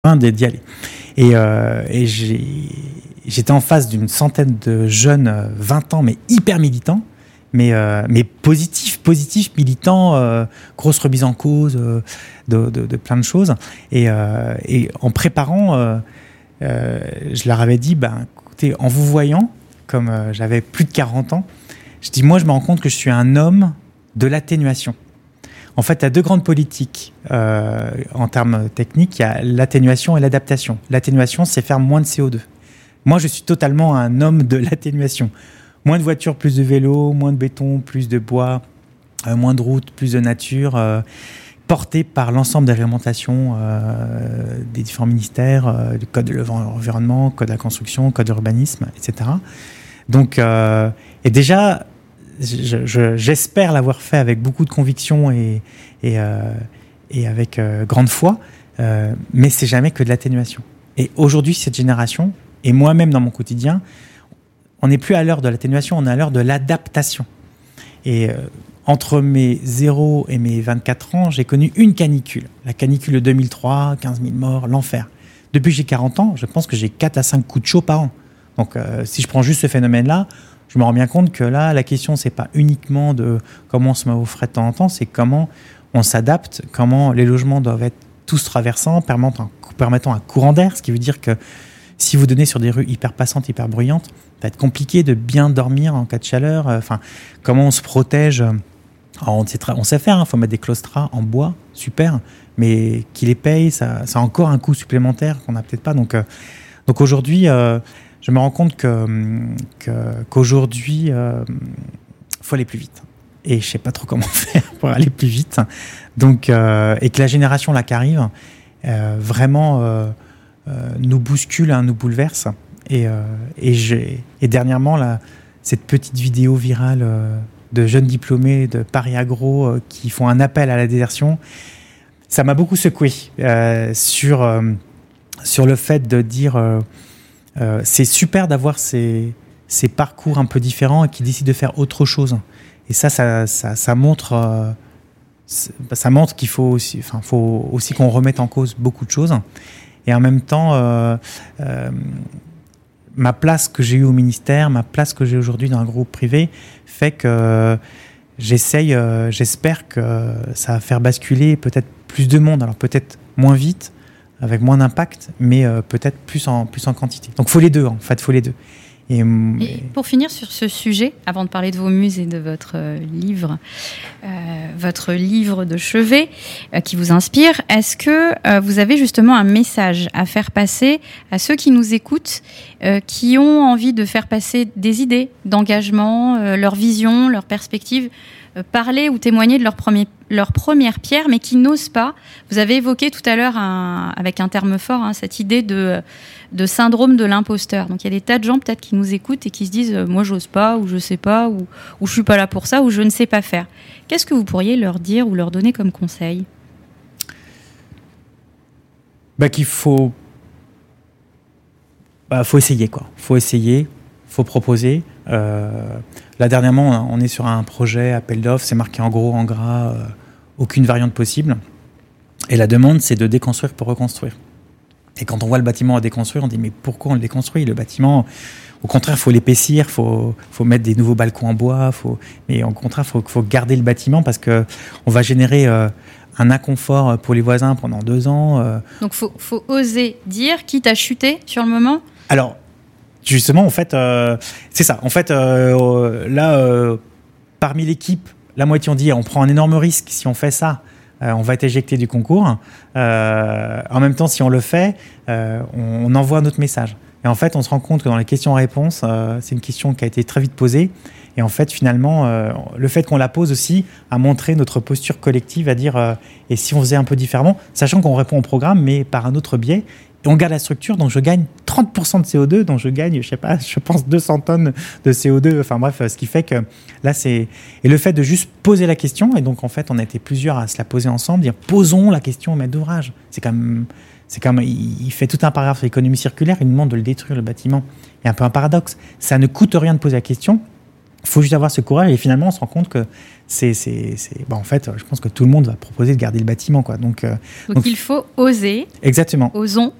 d'y aller. Et j'étais en face d'une centaine de jeunes, 20 ans, mais hyper militants, mais positifs, militants, grosse remise en cause de plein de choses. Et en préparant, je leur avais dit, écoutez, en vous voyant, comme j'avais plus de 40 ans, je dis, moi, je me rends compte que je suis un homme de l'atténuation. En fait, il y a deux grandes politiques en termes techniques. Il y a l'atténuation et l'adaptation. L'atténuation, c'est faire moins de CO2. Moi, je suis totalement un homme de l'atténuation. Moins de voitures, plus de vélos, moins de béton, plus de bois, moins de routes, plus de nature, porté par l'ensemble des réglementations des différents ministères, du code de l'environnement, code de la construction, code de l'urbanisme, etc. Donc, et déjà, j'espère l'avoir fait avec beaucoup de conviction et avec grande foi, mais c'est jamais que de l'atténuation. Et aujourd'hui, cette génération, et moi-même dans mon quotidien, on n'est plus à l'heure de l'atténuation, on est à l'heure de l'adaptation. Et entre mes 0 et mes 24 ans, j'ai connu une canicule. La canicule de 2003, 15 000 morts, l'enfer. Depuis que j'ai 40 ans, je pense que j'ai 4 à 5 coups de chaud par an. Donc si je prends juste ce phénomène-là, je me rends bien compte que là, la question, c'est pas uniquement de comment on se met au frais de temps en temps, c'est comment on s'adapte, comment les logements doivent être tous traversants, permettant un courant d'air, ce qui veut dire que si vous donnez sur des rues hyper passantes, hyper bruyantes, ça va être compliqué de bien dormir en cas de chaleur. Comment on se protège? Alors, on sait faire, il faut mettre des claustras en bois, super, mais qui les paye, ça a encore un coût supplémentaire qu'on n'a peut-être pas. Donc aujourd'hui, je me rends compte qu'aujourd'hui, faut aller plus vite. Et je sais pas trop comment faire pour aller plus vite. Donc, et que la génération là qui arrive, vraiment nous bouscule, nous bouleverse. Et dernièrement, là, cette petite vidéo virale de jeunes diplômés de Paris Agro qui font un appel à la désertion, ça m'a beaucoup secoué sur le fait de dire c'est super d'avoir ces parcours un peu différents et qui décident de faire autre chose. Et ça montre qu'il faut aussi qu'on remette en cause beaucoup de choses. Et en même temps, ma place que j'ai eue au ministère, ma place que j'ai aujourd'hui dans un groupe privé fait que j'espère que ça va faire basculer peut-être plus de monde. Alors peut-être moins vite, avec moins d'impact, mais peut-être plus en quantité. Donc il faut les deux, en fait, faut les deux. Et pour finir sur ce sujet, avant de parler de vos muses et de votre livre de chevet qui vous inspire, est-ce que vous avez justement un message à faire passer à ceux qui nous écoutent, qui ont envie de faire passer des idées d'engagement, leur vision, leur perspective, parler ou témoigner de leur première pierre, mais qui n'osent pas. Vous avez évoqué tout à l'heure, avec un terme fort, cette idée de syndrome de l'imposteur. Donc il y a des tas de gens peut-être qui nous écoutent et qui se disent moi j'ose pas, ou je sais pas, ou je suis pas là pour ça, ou je ne sais pas faire. Qu'est-ce que vous pourriez leur dire ou leur donner comme conseil? Qu'il faut essayer, quoi. Faut essayer, faut proposer. Là dernièrement, on est sur un projet appel d'offres, c'est marqué en gros, en gras, aucune variante possible. Et la demande, c'est de déconstruire pour reconstruire. Et quand on voit le bâtiment à déconstruire, on dit mais pourquoi on le déconstruit? Le bâtiment, au contraire, il faut l'épaissir, faut mettre des nouveaux balcons en bois, mais au contraire, faut garder le bâtiment parce que on va générer un inconfort pour les voisins pendant 2 ans. Donc faut oser dire, quitte à chuter sur le moment. Alors justement, en fait, c'est ça. En fait, là, parmi l'équipe, la moitié ont dit on prend un énorme risque si on fait ça. On va être éjecté du concours. En même temps, si on le fait, on envoie notre message. Et en fait, on se rend compte que dans les questions-réponses, c'est une question qui a été très vite posée. Et en fait, finalement, le fait qu'on la pose aussi a montré notre posture collective à dire et si on faisait un peu différemment, sachant qu'on répond au programme, mais par un autre biais. Et on garde la structure, donc je gagne 30% de CO2, donc je gagne, je pense 200 tonnes de CO2. Enfin bref, ce qui fait que là, c'est... Et le fait de juste poser la question, et donc en fait, on a été plusieurs à se la poser ensemble, dire posons la question au maître d'ouvrage. C'est comme il fait tout un paragraphe sur l'économie circulaire, il nous demande de le détruire, le bâtiment. Il y a un peu un paradoxe. Ça ne coûte rien de poser la question, faut juste avoir ce courage et finalement on se rend compte que en fait je pense que tout le monde va proposer de garder le bâtiment quoi. Donc il faut oser. Exactement. Osons